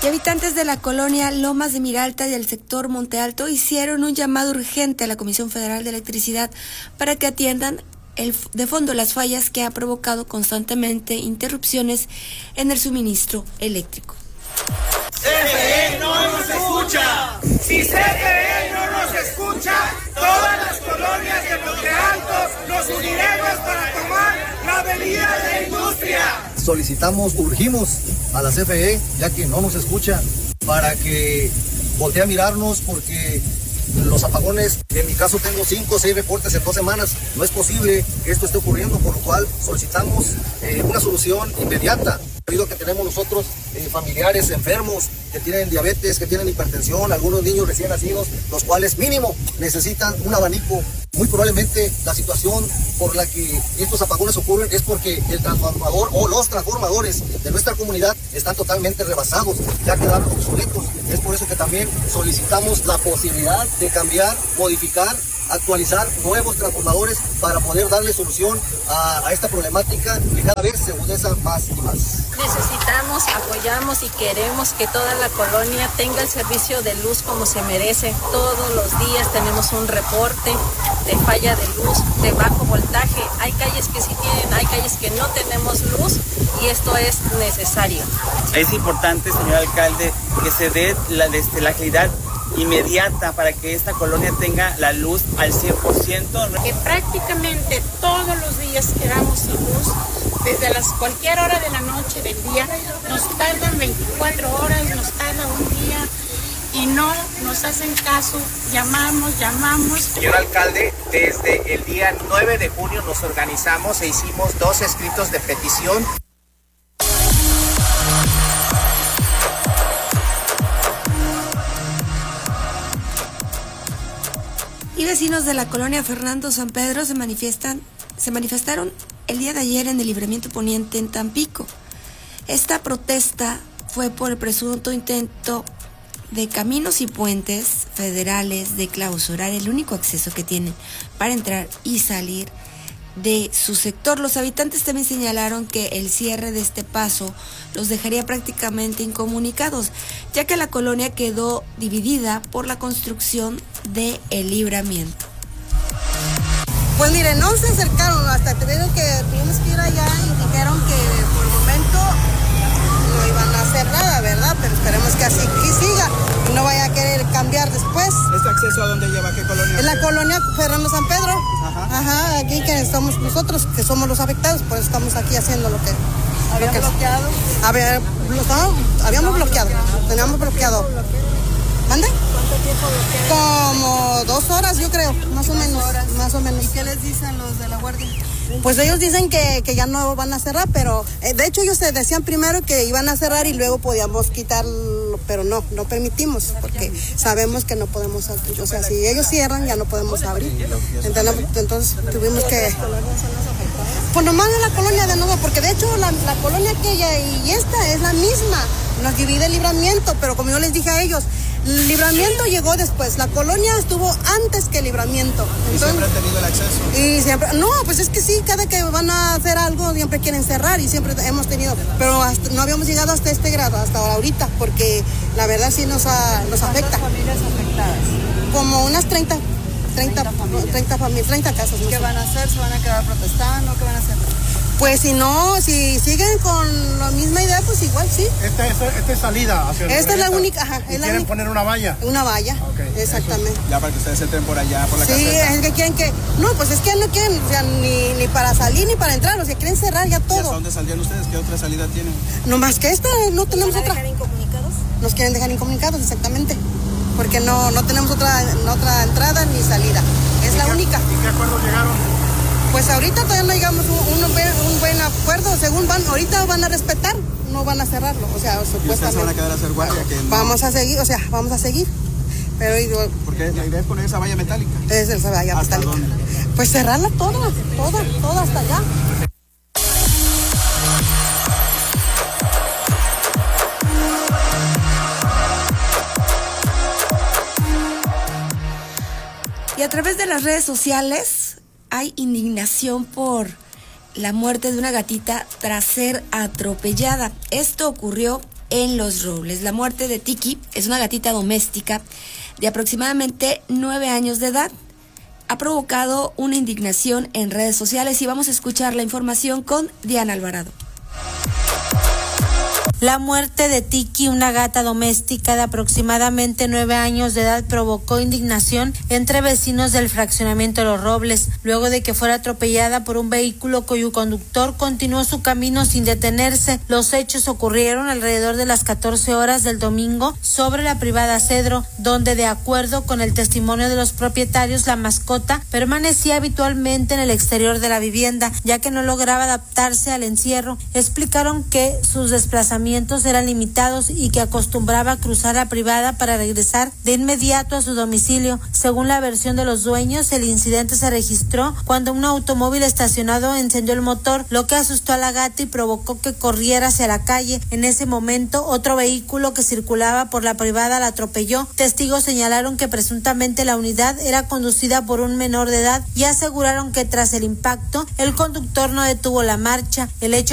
Y habitantes de la colonia Lomas de Miralta y del sector Monte Alto hicieron un llamado urgente a la Comisión Federal de Electricidad para que atiendan de fondo las fallas que ha provocado constantemente interrupciones en el suministro eléctrico. CFE no nos escucha. Si CFE no nos escucha, todas las colonias de Monte Alto nos uniremos para tomar la avenida de la Industria. Urgimos a la CFE, ya que no nos escucha, para que voltee a mirarnos, porque los apagones, en mi caso tengo 5 o 6 reportes en 2 semanas, no es posible que esto esté ocurriendo, por lo cual solicitamos una solución inmediata. Debido a que tenemos nosotros familiares enfermos que tienen diabetes, que tienen hipertensión, algunos niños recién nacidos, los cuales mínimo necesitan un abanico. Muy probablemente la situación por la que estos apagones ocurren es porque el transformador o los transformadores de nuestra comunidad están totalmente rebasados, ya quedaron obsoletos. Es por eso que también solicitamos la posibilidad de cambiar, modificar, actualizar nuevos transformadores para poder darle solución a esta problemática que cada vez se agudeza más y más. Necesitamos, apoyamos y queremos que toda la colonia tenga el servicio de luz como se merece. Todos los días tenemos un reporte de falla de luz, de bajo voltaje. Hay calles que sí tienen, hay calles que no tenemos luz y esto es necesario. Es importante, señor alcalde, que se dé la agilidad inmediata para que esta colonia tenga la luz al 100%. Que prácticamente todos los días quedamos sin luz, desde cualquier hora de la noche, del día, nos tardan 24 horas, nos tarda un día y no nos hacen caso, llamamos. Señor alcalde, desde el día 9 de junio nos organizamos e hicimos 2 escritos de petición. Y vecinos de la colonia Fernando San Pedro se manifestaron el día de ayer en el Libramiento Poniente en Tampico. Esta protesta fue por el presunto intento de Caminos y Puentes Federales de clausurar el único acceso que tienen para entrar y salir de su sector. Los habitantes también señalaron que el cierre de este paso los dejaría prácticamente incomunicados, ya que la colonia quedó dividida por la construcción de el Libramiento. Pues miren, no se acercaron, hasta tuvimos que ir allá y dijeron que por el momento no iban a hacer nada, ¿verdad? Pero esperemos que así siga y no vaya a querer cambiar después. ¿Este acceso a dónde lleva? ¿Qué colonia? En la colonia Fernando San Pedro. Ajá, aquí que estamos nosotros, que somos los afectados, pues estamos aquí haciendo lo que... ¿Habíamos bloqueado? Habíamos bloqueado, teníamos bloqueado. ¿Mande? ¿Cuánto tiempo bloqueado? Como 2 horas, yo creo, más o menos. ¿Y qué les dicen los de la guardia? Pues ellos dicen que ya no van a cerrar, pero de hecho ellos decían primero que iban a cerrar y luego podíamos quitarlo, pero no permitimos, porque sabemos que no podemos abrir. O sea, si ellos cierran ya no podemos abrir. Entonces tuvimos que... Pues nomás en la colonia de nuevo, porque de hecho la colonia aquella y esta es la misma. Nos divide el Libramiento, pero como yo les dije a ellos, el Libramiento llegó después, la colonia estuvo antes que el Libramiento. Entonces, ¿y siempre han tenido el acceso? Y siempre, no, pues es que sí, cada que van a hacer algo siempre quieren cerrar y siempre hemos tenido, pero no habíamos llegado hasta este grado, hasta ahorita, porque la verdad sí nos afecta. ¿Cuántas familias afectadas? Como unas 30 casas. ¿Qué van a hacer? ¿Se van a quedar protestando? ¿Qué van a hacer? Pues si siguen con la misma idea, pues igual sí. Esta es salida hacia el Esta es la única, ¿Quieren poner una valla? Una valla, okay, exactamente. Ya para que ustedes entren por allá, por la caseta. Sí, es que quieren que... No, pues es que no quieren, o sea, ni para salir ni para entrar, o sea, quieren cerrar ya todo. ¿Y hasta dónde saldrían ustedes? ¿Qué otra salida tienen? No más que esta, no tenemos otra. ¿Nos quieren dejar incomunicados? Nos quieren dejar incomunicados, exactamente. Porque no tenemos otra entrada ni salida. Es la única. ¿Y qué acuerdo llegaron? Pues ahorita todavía no llegamos un buen acuerdo, según ahorita van a respetar, no van a cerrarlo, o sea, supuestamente. ¿Y ustedes se van a quedar a hacer guardia? Vamos a seguir, pero... Porque la idea es poner esa valla metálica. Es esa valla metálica. ¿Hasta dónde? Pues cerrarla toda hasta allá. Y a través de las redes sociales hay indignación por la muerte de una gatita tras ser atropellada. Esto ocurrió en Los Robles. La muerte de Tiki es una gatita doméstica de aproximadamente 9 años de edad. Ha provocado una indignación en redes sociales y vamos a escuchar la información con Diana Alvarado. La muerte de Tiki, una gata doméstica de aproximadamente 9 años de edad, provocó indignación entre vecinos del fraccionamiento Los Robles, luego de que fuera atropellada por un vehículo cuyo conductor continuó su camino sin detenerse. Los hechos ocurrieron alrededor de las 14 horas del domingo sobre la privada Cedro, donde, de acuerdo con el testimonio de los propietarios, la mascota permanecía habitualmente en el exterior de la vivienda, ya que no lograba adaptarse al encierro. Explicaron que sus desplazamientos eran limitados y que acostumbraba a cruzar la privada para regresar de inmediato a su domicilio. Según la versión de los dueños, el incidente se registró cuando un automóvil estacionado encendió el motor, lo que asustó a la gata y provocó que corriera hacia la calle. En ese momento, otro vehículo que circulaba por la privada la atropelló. Testigos señalaron que presuntamente la unidad era conducida por un menor de edad y aseguraron que tras el impacto, el conductor no detuvo la marcha. El hecho